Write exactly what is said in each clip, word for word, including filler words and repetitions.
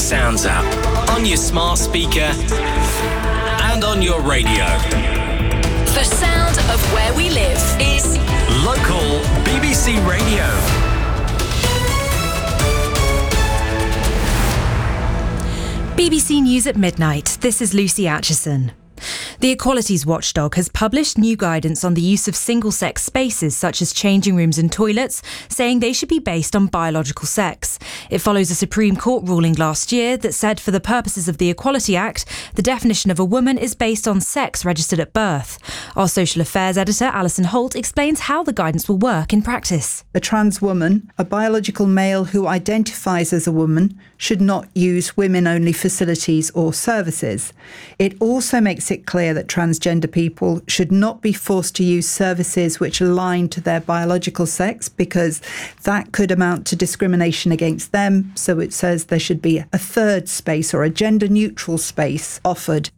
Sounds app, on your smart speaker and on your radio. The sound of where we live is Local B B C Radio. B B C News at midnight. This is Lucy Atchison. The Equalities Watchdog has published new guidance on the use of single-sex spaces such as changing rooms and toilets, saying they should be based on biological sex. It follows a Supreme Court ruling last year that said for the purposes of the Equality Act, the definition of a woman is based on sex registered at birth. Our social affairs editor, Alison Holt, explains how the guidance will work in practice. A trans woman, a biological male who identifies as a woman, should not use women-only facilities or services. It also makes it clear that transgender people should not be forced to use services which align to their biological sex, because that could amount to discrimination against them. So it says there should be a third space or a gender-neutral space offered.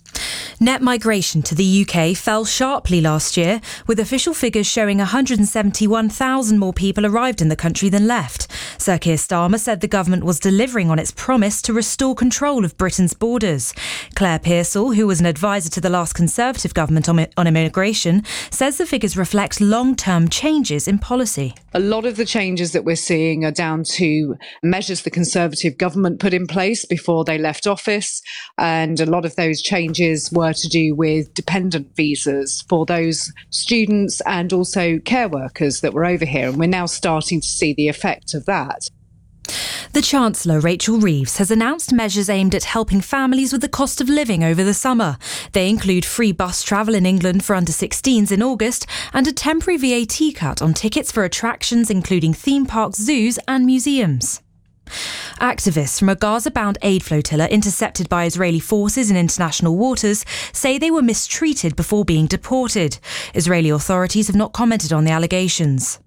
Net migration to the U K fell sharply last year, with official figures showing one hundred seventy-one thousand more people arrived in the country than left. Sir Keir Starmer said the government was delivering on its promise to restore control of Britain's borders. Claire Pearsall, who was an advisor to the last Conservative government on, on immigration, says the figures reflect long-term changes in policy. A lot of the changes that we're seeing are down to measures the Conservative government put in place before they left office, and a lot of those changes were to do with dependent visas for those students and also care workers that were over here, and we're now starting to see the effect of that. The Chancellor, Rachel Reeves, has announced measures aimed at helping families with the cost of living over the summer. They include free bus travel in England for under sixteens in August and a temporary V A T cut on tickets for attractions including theme parks, zoos and museums. Activists from a Gaza-bound aid flotilla intercepted by Israeli forces in international waters say they were mistreated before being deported. Israeli authorities have not commented on the allegations.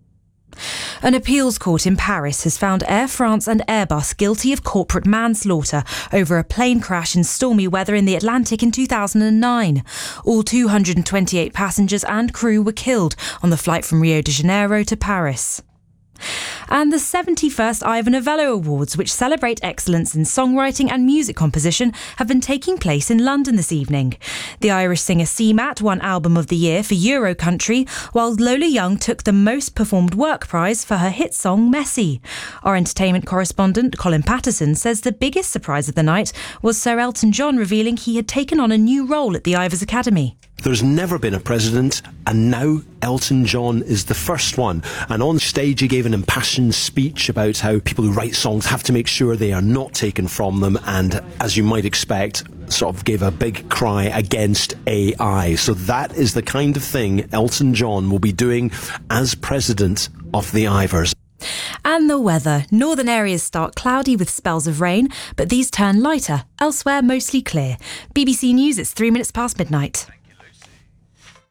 An appeals court in Paris has found Air France and Airbus guilty of corporate manslaughter over a plane crash in stormy weather in the Atlantic in two thousand nine. All two hundred twenty-eight passengers and crew were killed on the flight from Rio de Janeiro to Paris. And the seventy-first Ivor Novello Awards, which celebrate excellence in songwriting and music composition, have been taking place in London this evening. The Irish singer C MAT won Album of the Year for Euro Country, while Lola Young took the Most Performed Work prize for her hit song Messy. Our entertainment correspondent Colin Patterson says the biggest surprise of the night was Sir Elton John revealing he had taken on a new role at the Ivors Academy. There's never been a president, and now Elton John is the first one. And on stage he gave an impassioned speech about how people who write songs have to make sure they are not taken from them, and, as you might expect, sort of gave a big cry against A I. So that is the kind of thing Elton John will be doing as president of the Ivors. And the weather. Northern areas start cloudy with spells of rain, but these turn lighter. Elsewhere, mostly clear. B B C News, it's three minutes past midnight.